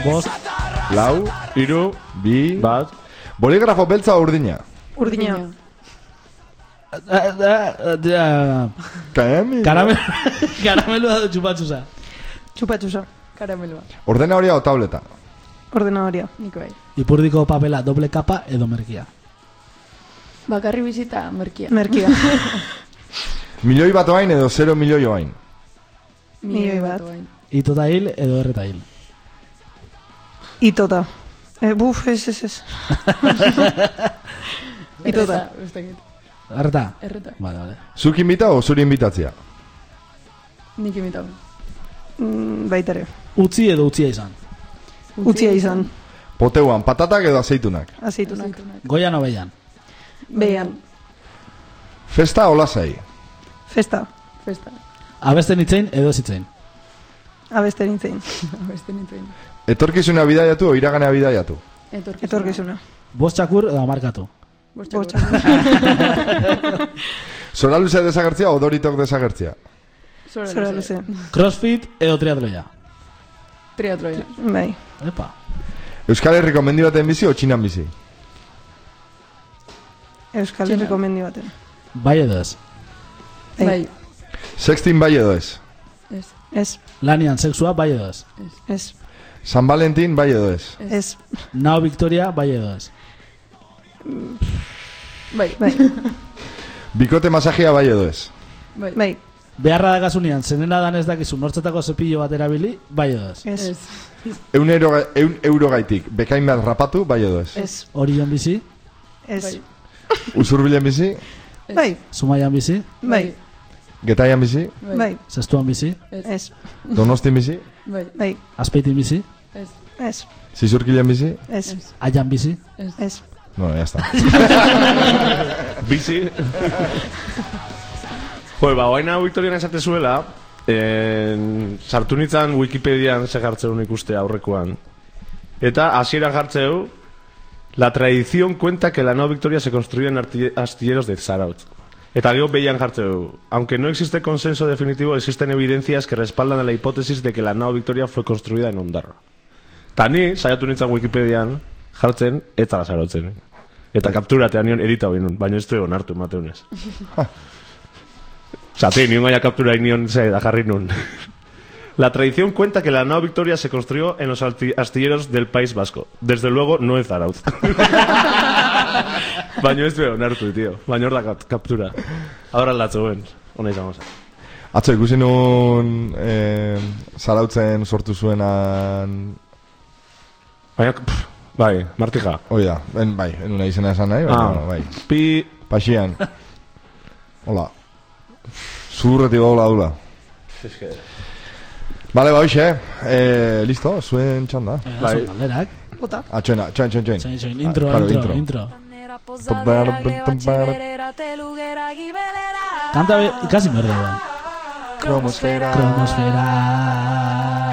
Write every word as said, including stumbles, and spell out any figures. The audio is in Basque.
Bost. Lau. Hiru. Bi. Bat. Boligrafo beltza o urdina? Urdina. Karamelo. Karamelo. Karameloa edo txupatxusa? Txupatxusa. Karameloa. Ordenadoria o tableta? Ordenadoria. Nik bai. Ipurdiko papela doble kapa edo merkia? Bakarri bizita merkia. Merkia. Milioi bat oain edo zero milioi oain? Milioi bat. Itota hil edo erreta hil? Itota. Eh, buf, ez, ez, ez. Itota. Erreta? Erreta. Vale, vale. Zuk inbita o zuri inbitatzia? Nik imitau. Mm, baitare. Utzi edo utzia izan? Utzia izan. Poteuan, patatak edo aceitunak? Aceitunak. Goian o behian? Behian. Festa o lasai? Festa. Festa. Abesten itzein edo zitzein? Abeste nintzen. Abeste nintzen. Etorkizuna bidaiatu o iraganea bidaiatu? Etorkizuna. Etorkizuna. Bost txakur edo amarkatu? Bost txakur. Zora luze desagertzia o doritok desagertzia? Zora luze. Crossfit edo triatloia? Triatloia. Bai. Epa. Euskal Herriko mendi baten bizi o txinan bizi? Euskal Herriko mendi baten. Bai edo ez? Bai. Sextin bai edo ez? Ez. Ez. Lanian sexua bai edo ez? Ez. San Valentin bai edo ez? Ez. Nao Victoria bai edo ez? Bai. Bai. Bikote masajia bai edo ez? Bai. Bai. Beharra da gasunian, zenena dan ez dakizu nortzetako zepillo bat erabili, bai edo ez? Ez. Eun euro, eun euro gaitik, bekain bat rapatu, bai edo ez? Ez. Orion bizi? Ez. Usurbilen bizi? Bai. Zumaian bizi? Bai. Getaian bizi? Bai. Zestuan bizi? Ez. Donostin bizi? Bai. Bai. Azpeitin bizi? Ez. Ez. Zizurkilen bizi? Ez. Aian bizi? Ez. No, ya está. Bizi. Joder, ba, oaina Victorian esate zuela, en, sartu nintzen Wikipedian ze jartzeu ikuste aurrekoan. Eta hasieran jartzeu, la tradición cuenta que la nueva Victoria se construyó en astilleros de Zarautz. Eta gero behian jartzeu, aunque no existe consenso definitivo, existen evidencias que respaldan a la hipótesis de que la nueva Victoria fue construida en Ondarroa. Ta ni, saiatu nintzen Wikipedian, jartzen, eta la Zarautzen. Eta kapturatean nion edita hori nun, baina ez du egon hartu emateunez. Zate, nion gaia kaptura nion ze, da jarri nun. La tradición cuenta que la nueva Victoria se construyó en los astilleros del País Vasco. Desde luego, no en Zarautz. Baina ez du egon hartu, tío. Baina hor da kaptura. Ahora latzo ben, hona izan goza. Atzo, ikusi nun eh, Zarautzen sortu zuenan... Baina, pff, bai, Martija. Oida, ben, bai, en una izena esan nahi, ah, baina, bai. Pi... Paxian. Hola. Zurretik hola dula. Es que... Vale, ba, hoxe, eh, listo, zuen txanda. Eh, bai. Galderak. Bota. Ah, txoina, txoin, txoin, txoin. Txoin, txoin, intro, ah, claro, intro, intro. Kanta be, ikasi berde da. Kromosfera. Kromosfera.